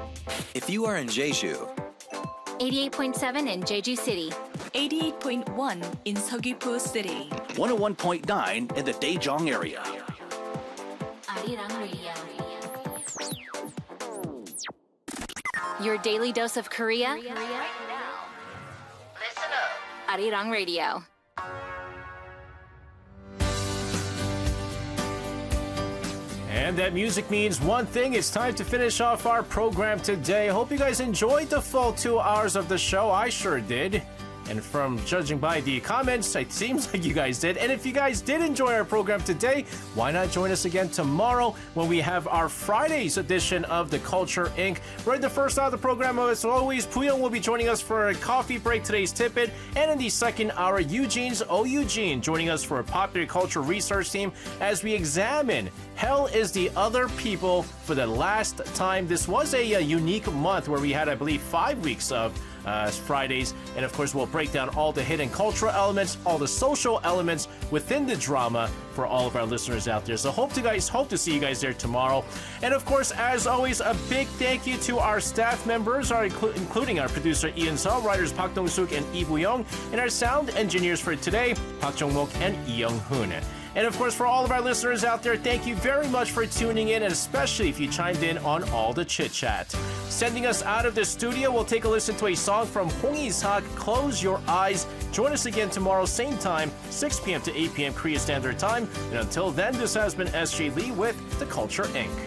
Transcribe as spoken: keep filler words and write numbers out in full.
If you are in Jeju, eighty-eight point seven in Jeju City. eighty-eight point one in Seogwipo City. one oh one point nine in the Daejeong area. Arirang Radio. Your daily dose of Korea. Listen up. Arirang Radio. And that music means one thing. It's time to finish off our program today. Hope you guys enjoyed the full two hours of the show. I sure did. And from judging by the comments, it seems like you guys did. And if you guys did enjoy our program today, why not join us again tomorrow when we have our Friday's edition of The Culture Incorporated. Right, the first hour of the program, as always, Puyong will be joining us for a coffee break, today's Tidbit. And in the second hour, Eugene's Oh Eugene joining us for a popular culture research team as we examine Hell is the Other People for the last time. This was a, a unique month where we had, I believe, five weeks of Uh, Fridays, and of course we'll break down all the hidden cultural elements, all the social elements within the drama for all of our listeners out there. So hope to guys hope to see you guys there tomorrow. And of course, as always, a big thank you to our staff members, our inclu- including our producer Ian Seo, writers Park Dong-suk and Lee Bu-young, and our sound engineers for today, Park Jong-mok and Lee Young-hoon. And of course, for all of our listeners out there, thank you very much for tuning in, and especially if you chimed in on all the chit-chat. Sending us out of the studio, we'll take a listen to a song from Hong Isak, Close Your Eyes. Join us again tomorrow, same time, six p.m. to eight p.m. Korea Standard Time. And until then, this has been S J Lee with The Culture Incorporated.